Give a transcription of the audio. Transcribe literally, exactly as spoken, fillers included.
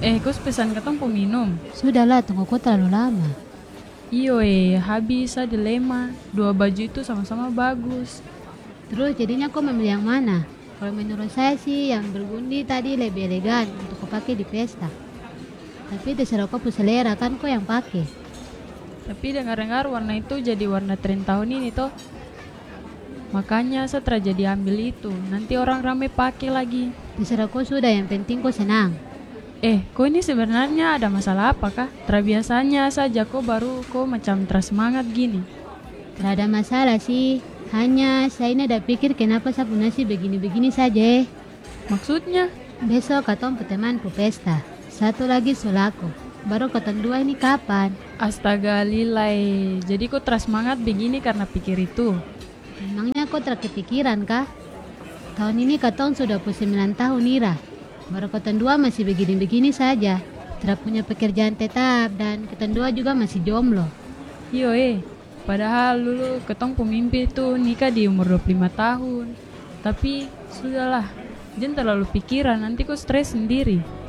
Eh, kus pesan katong peminum. Sudahlah, tunggu kau terlalu lama. Iyo eh, habis ada dilema. Dua baju itu sama-sama bagus. Terus jadinya kau memilih yang mana? Kalau menurut saya sih yang bergundi tadi lebih elegan untuk kau pakai di pesta. Tapi terserah kau punya selera kan kau yang pakai. Tapi dengar-dengar warna itu jadi warna tren tahun ini toh. Makanya saya terjadi ambil itu. Nanti orang ramai pakai lagi. Terserah kau sudah, yang penting kau senang. Eh, kau ini sebenarnya ada masalah apa kah? Terbiasanya saja kau baru kau macam tersemangat gini. Tidak ada masalah sih. Hanya saya ini ada pikir kenapa saya punya sih begini-begini saja. Maksudnya? Besok katong teman pesta. Satu lagi solaku. Baru katong dua ini kapan? Astaga lilai. Jadi kau tersemangat begini karena pikir itu. Memangnya kau terkepikiran kah? Tahun ini katong sudah puluh sembilan tahun Ira. Baru katong dua masih begini-begini saja. Tidak punya pekerjaan tetap dan katong dua juga masih jomblo. Iyo eh, padahal dulu ketong pemimpi itu nikah di umur dua puluh lima tahun. Tapi sudahlah, jangan terlalu pikiran, nanti kau stres sendiri.